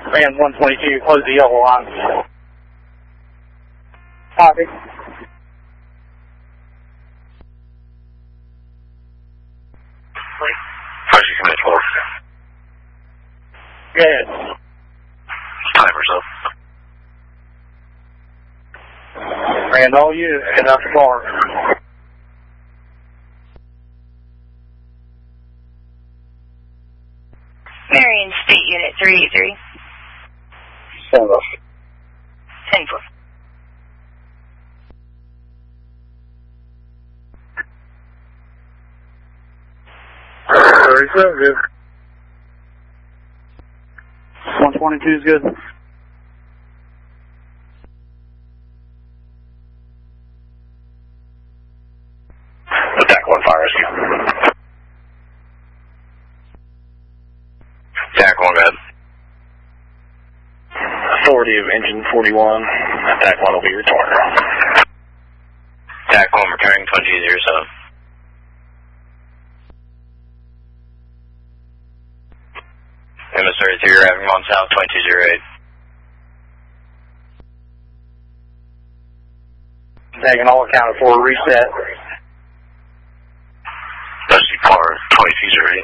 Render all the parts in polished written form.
Band 122, close the yellow line. Copy. How's you commit for? Good. Time or so. And all you, get out the car. Marion State Unit 383. Stand up. 10-4. Very good. 122 is good. Attack 1 fires. Attack 1, red. Authority of engine 41. Attack 1 will be returned. Attack 1 returning 2007. Emissary 3, arriving on south 2208. Taking all accounted for, reset. Dusty car 2208.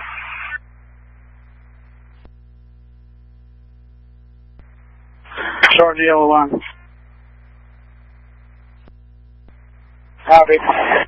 Charge the yellow line. Copy.